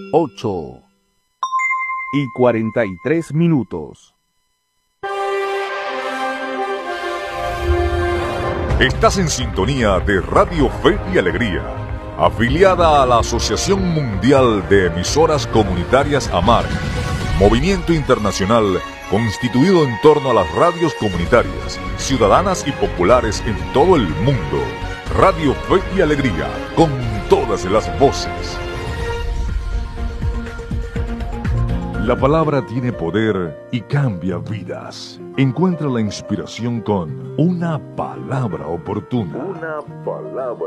8:43. Estás en sintonía de Radio Fe y Alegría, afiliada a la Asociación Mundial de Emisoras Comunitarias AMAR, movimiento internacional constituido en torno a las radios comunitarias, ciudadanas y populares en todo el mundo. Radio Fe y Alegría, con todas las voces. La palabra tiene poder y cambia vidas. Encuentra la inspiración con una palabra oportuna. Una palabra